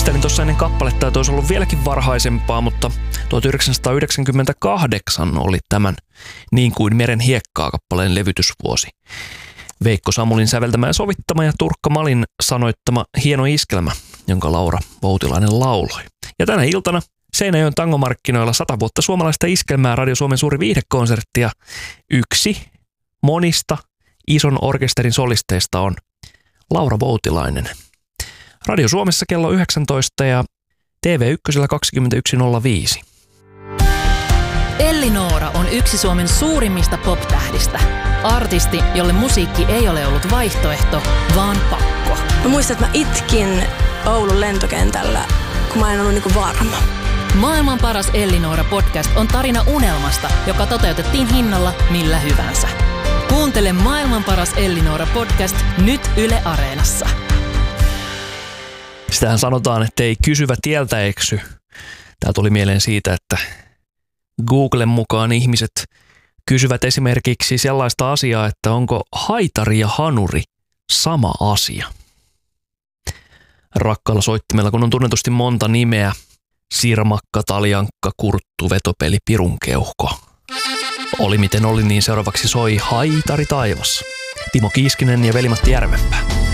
Kuuntelin tuossa ennen kappaletta, että olisi ollut vieläkin varhaisempaa, mutta 1998 oli tämän Niin kuin meren hiekkaa -kappaleen levytysvuosi. Veikko Samulin säveltämä ja sovittama ja Turkka Malin sanoittama hieno iskelmä, jonka Laura Voutilainen lauloi. Ja tänä iltana Seinäjoen tangomarkkinoilla 100 vuotta suomalaista iskelmää Radio Suomen suuri viihdekonsertti ja yksi monista ison orkesterin solisteista on Laura Voutilainen. Radio Suomessa kello 19 ja TV1 21.05. Elli Noora on yksi Suomen suurimmista pop-tähdistä. Artisti, jolle musiikki ei ole ollut vaihtoehto, vaan pakko. Mä muistan, että mä itkin Oulun lentokentällä, kun mä en ollut niinku varma. Maailman paras Elli Noora podcast on tarina unelmasta, joka toteutettiin hinnalla millä hyvänsä. Kuuntele Maailman paras Elli Noora podcast nyt Yle Areenassa. Sitähän sanotaan, että ei kysyvä tieltä eksy. Tää tuli mieleen siitä, että Googlen mukaan ihmiset kysyvät esimerkiksi sellaista asiaa, että onko haitari ja hanuri sama asia. Rakkaalla soittimella, kun on tunnetusti monta nimeä: Sirmakka, Taljankka, Kurttu, Vetopeli, Pirunkeuhko. Oli miten oli, niin seuraavaksi soi Haitari taivas. Timo Kiiskinen ja Veli-Matti Järvenpää.